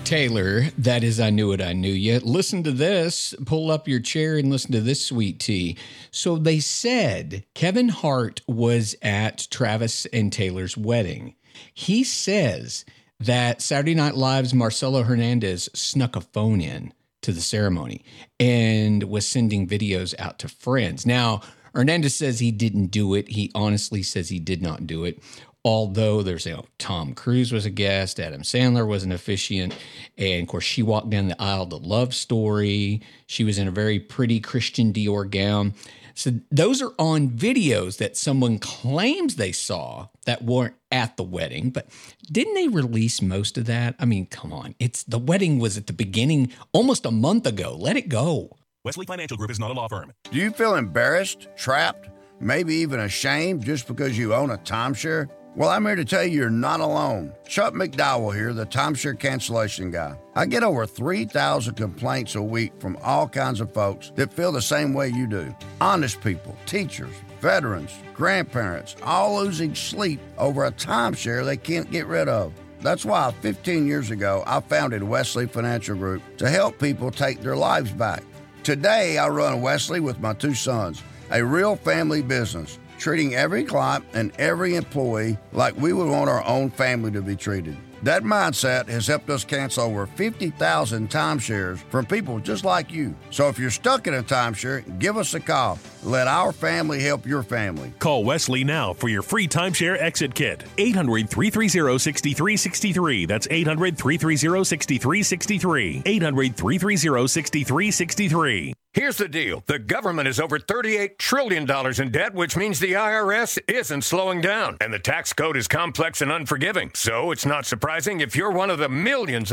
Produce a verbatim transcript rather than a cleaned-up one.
Taylor, that is I Knew It, I Knew You. Listen to this. Pull up your chair and listen to this sweet tea. So they said Kevin Hart was at Travis and Taylor's wedding. He says that Saturday Night Live's Marcelo Hernandez snuck a phone in to the ceremony and was sending videos out to friends. Now, Hernandez says he didn't do it. He honestly says he did not do it. Although there's, you know, Tom Cruise was a guest, Adam Sandler was an officiant, and of course she walked down the aisle to Love Story. She was in a very pretty Christian Dior gown. So those are on videos that someone claims they saw that weren't at the wedding, but didn't they release most of that? I mean, come on. It's the wedding was at the beginning almost a month ago. Let it go. Wesley Financial Group is not a law firm. Do you feel embarrassed, trapped, maybe even ashamed just because you own a timeshare? Well, I'm here to tell you you're not alone. Chuck McDowell here, the timeshare cancellation guy. I get over three thousand complaints a week from all kinds of folks that feel the same way you do. Honest people, teachers, veterans, grandparents, all losing sleep over a timeshare they can't get rid of. That's why fifteen years ago, I founded Wesley Financial Group to help people take their lives back. Today, I run Wesley with my two sons, a real family business, treating every client and every employee like we would want our own family to be treated. That mindset has helped us cancel over fifty thousand timeshares from people just like you. So if you're stuck in a timeshare, give us a call. Let our family help your family. Call Wesley now for your free timeshare exit kit. eight hundred, three three zero, six three six three. That's eight hundred, three three zero, six three six three. eight hundred, three three zero, six three six three. Here's the deal. The government is over thirty-eight trillion dollars in debt, which means the I R S isn't slowing down. And the tax code is complex and unforgiving. So it's not surprising if you're one of the millions of